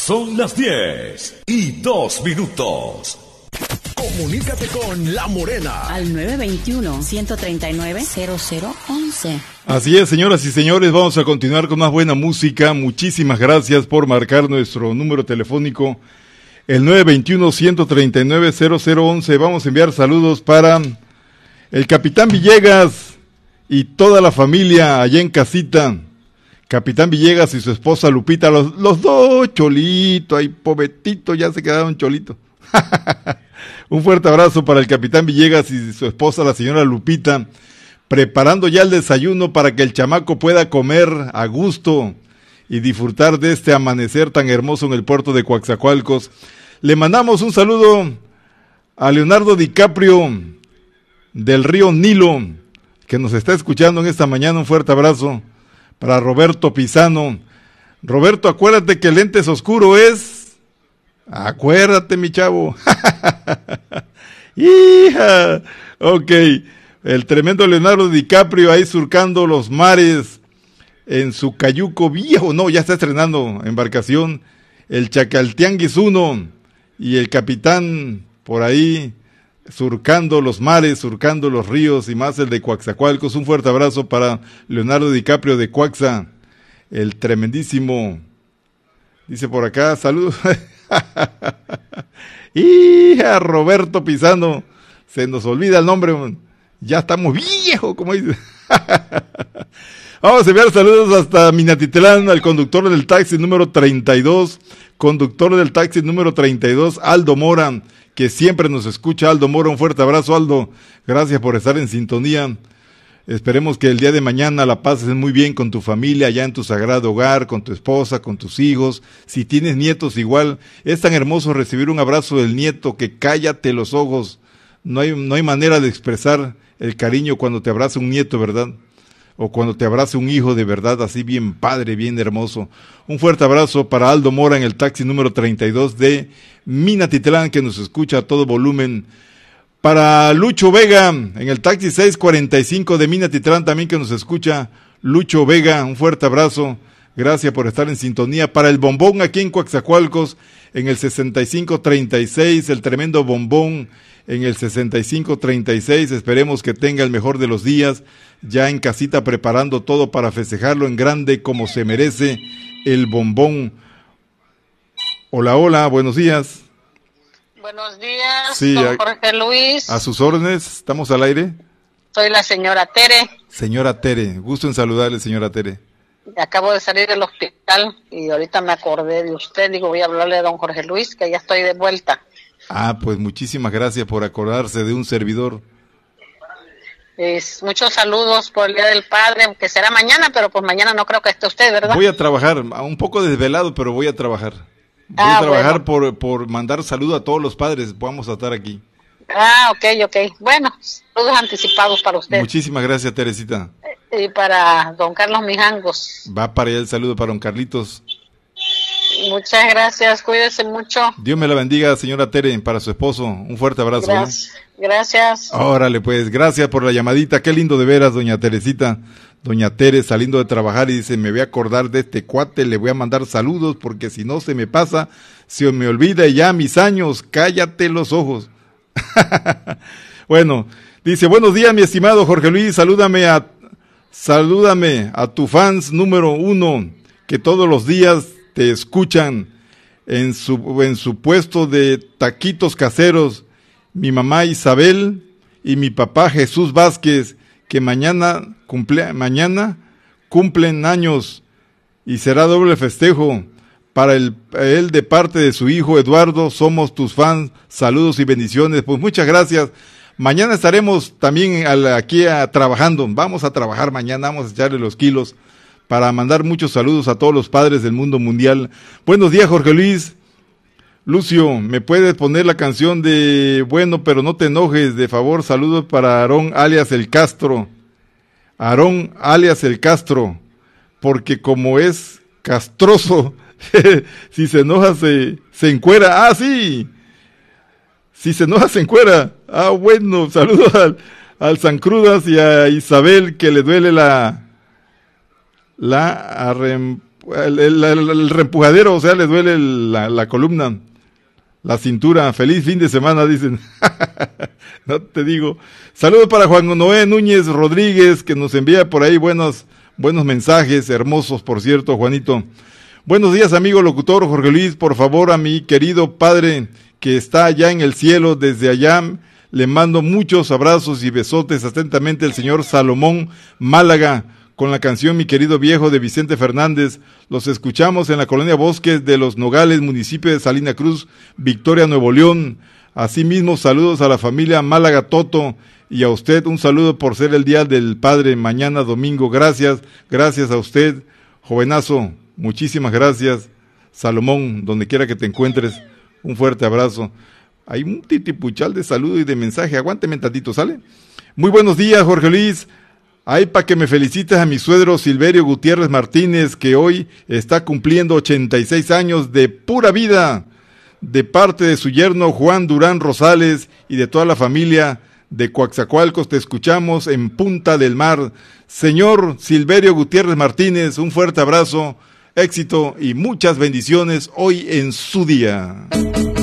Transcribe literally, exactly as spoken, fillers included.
Son las diez y dos minutos. Comunícate con La Morena al nueve dos uno, uno tres nueve, cero cero uno uno. Así es, señoras y señores, vamos a continuar con más buena música. Muchísimas gracias por marcar nuestro número telefónico, el nueve dos uno, uno tres nueve, cero cero uno uno. Vamos a enviar saludos para el Capitán Villegas y toda la familia allá en casita. Capitán Villegas y su esposa Lupita, los, los dos cholitos, ay, pobretito, ya se quedaron cholitos. Un fuerte abrazo para el Capitán Villegas y su esposa, la señora Lupita, preparando ya el desayuno para que el chamaco pueda comer a gusto y disfrutar de este amanecer tan hermoso en el puerto de Coatzacoalcos. Le mandamos un saludo a Leonardo DiCaprio del río Nilo, que nos está escuchando en esta mañana. Un fuerte abrazo para Roberto Pisano. Roberto, acuérdate que lentes oscuro es... Acuérdate, mi chavo. Hija. Ok, el tremendo Leonardo DiCaprio ahí surcando los mares en su cayuco viejo. No, ya está estrenando embarcación. El Chacaltianguis uno y el capitán por ahí surcando los mares, surcando los ríos y más el de Coatzacoalcos. Un fuerte abrazo para Leonardo DiCaprio de Coaxa, el tremendísimo. Dice por acá, saludos. Hija, Roberto Pisano, se nos olvida el nombre, ya estamos viejos, como dice. Vamos a enviar saludos hasta Minatitlán al conductor del taxi número treinta y dos, conductor del taxi número treinta y dos, Aldo Mora, que siempre nos escucha. Aldo Mora, un fuerte abrazo, Aldo, gracias por estar en sintonía. Esperemos que el día de mañana la pases muy bien con tu familia, allá en tu sagrado hogar, con tu esposa, con tus hijos. Si tienes nietos igual, es tan hermoso recibir un abrazo del nieto que cállate los ojos. No hay, no hay manera de expresar el cariño cuando te abraza un nieto, ¿verdad? O cuando te abraza un hijo de verdad, así bien padre, bien hermoso. Un fuerte abrazo para Aldo Mora en el taxi número treinta y dos de Minatitlán, que nos escucha a todo volumen. Para Lucho Vega, en el taxi seiscientos cuarenta y cinco de Minatitlán, también que nos escucha. Lucho Vega, un fuerte abrazo. Gracias por estar en sintonía. Para el Bombón, aquí en Coatzacoalcos, en el sesenta y cinco treinta y seis, el tremendo Bombón, en el sesenta y cinco treinta y seis. Esperemos que tenga el mejor de los días, ya en casita preparando todo para festejarlo en grande como se merece el Bombón. Hola, hola, buenos días. Buenos días, sí, don a, Jorge Luis. A sus órdenes, ¿estamos al aire? Soy la señora Tere. Señora Tere, gusto en saludarle, señora Tere. Acabo de salir del hospital y ahorita me acordé de usted. Digo, voy a hablarle a don Jorge Luis, que ya estoy de vuelta. Ah, pues muchísimas gracias por acordarse de un servidor. Es, muchos saludos por el Día del Padre, que será mañana, pero pues mañana no creo que esté usted, ¿verdad? Voy a trabajar, un poco desvelado, pero voy a trabajar. Voy ah, a trabajar bueno. por, por mandar saludos a todos los padres, vamos a estar aquí. Ah, ok, ok. Bueno, saludos anticipados para usted. Muchísimas gracias, Teresita. Y para don Carlos Mijangos. Va para allá el saludo para don Carlitos. Muchas gracias, cuídese mucho. Dios me la bendiga, señora Tere, para su esposo. Un fuerte abrazo. Gracias. ¿eh? Gracias. Órale, pues, gracias por la llamadita. Qué lindo de veras, doña Teresita. Doña Tere saliendo de trabajar y dice, me voy a acordar de este cuate, le voy a mandar saludos porque si no se me pasa, se me olvida ya mis años, cállate los ojos. Bueno, dice, buenos días mi estimado Jorge Luis, salúdame a, salúdame a tu fans número uno, que todos los días te escuchan en su, en su puesto de taquitos caseros, mi mamá Isabel y mi papá Jesús Vázquez, que mañana, cumple, mañana cumplen años y será doble festejo para el, él de parte de su hijo Eduardo. Somos tus fans, saludos y bendiciones. Pues muchas gracias. Mañana estaremos también aquí a, trabajando, vamos a trabajar mañana, vamos a echarle los kilos para mandar muchos saludos a todos los padres del mundo mundial. Buenos días, Jorge Luis. Lucio, ¿me puedes poner la canción de Bueno, pero no te enojes, de favor? Saludos para Aarón alias El Castro. Aarón alias El Castro, porque como es castroso, si se enoja se, se encuera. Ah, sí, si se enoja se encuera. Ah, bueno, saludos al, al San Crudas y a Isabel, que le duele la, la arrem, el, el, el, el reempujadero, o sea, le duele el, la, la columna, la cintura. Feliz fin de semana, dicen. No te digo. Saludos para Juan Noé Núñez Rodríguez, que nos envía por ahí buenos, buenos mensajes, hermosos, por cierto, Juanito. Buenos días, amigo locutor Jorge Luis. Por favor, a mi querido padre que está allá en el cielo, desde allá, le mando muchos abrazos y besotes. Atentamente, el señor Salomón Málaga, con la canción Mi querido viejo de Vicente Fernández. Los escuchamos en la colonia Bosques de Los Nogales, municipio de Salina Cruz, Victoria, Nuevo León. Asimismo, saludos a la familia Málaga Toto, y a usted un saludo por ser el Día del Padre mañana domingo. Gracias, gracias a usted, jovenazo. Muchísimas gracias, Salomón, donde quiera que te encuentres. Un fuerte abrazo. Hay un titipuchal de saludo y de mensaje. Aguánteme tantito, ¿sale? Muy buenos días, Jorge Luis. Ahí para que me felicites a mi suegro Silverio Gutiérrez Martínez, que hoy está cumpliendo ochenta y seis años de pura vida, de parte de su yerno Juan Durán Rosales y de toda la familia de Coaxacualcos. Te escuchamos en Punta del Mar. Señor Silverio Gutiérrez Martínez, un fuerte abrazo, éxito y muchas bendiciones hoy en su día.